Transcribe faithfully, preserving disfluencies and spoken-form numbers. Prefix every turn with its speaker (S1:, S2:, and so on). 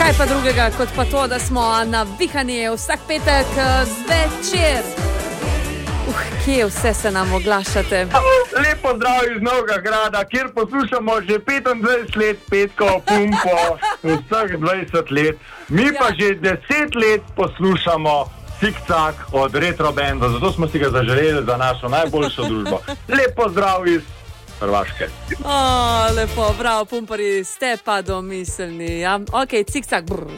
S1: Kaj pa drugega, kot pa to, da smo navihani vsak petek zvečer. Uh, kje vse se nam oglašate?
S2: Lepo zdrav iz Novega Grada, kjer poslušamo že petindvajset let petko pumpo, vseh dvajset let. Mi pa
S1: Ja.
S2: že deset let poslušamo Cikcak od Retro Benda, zato smo si ga zaželeli za našo najboljšo družbo. Lepo zdrav iz Hrvaške.
S1: O, lepo, bravo, pumpari, ste pa domiselni. Ja? Ok, Cikcak, brr.